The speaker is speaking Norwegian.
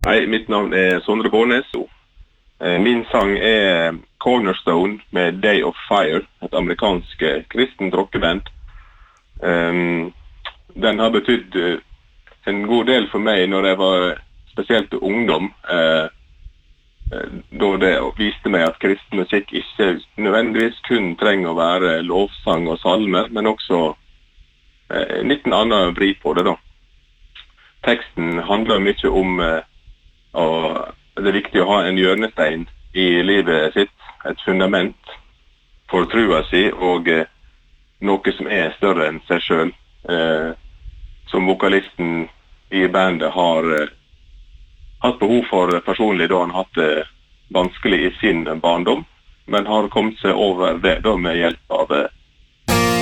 Hei, mitt navn er Sondre Bårnes. Min sang er Cornerstone med Day of Fire, et amerikansk kristent rockeband. Den har betydd en god del for meg når jeg var spesielt ungdom, da det viste meg at kristen musikk ikke nødvendigvis kun trenger å være lovsang og salmer, men også en liten annen vri på det da. Teksten handler mye om og det er viktig å ha en hjørnestein i livet sitt, et fundament for trua si, og noe som er større enn seg selv. Som vokalisten i bandet har hatt behov for personlig, da han har hatt det vanskelig i sin barndom, men har kommet seg over det da med hjelp av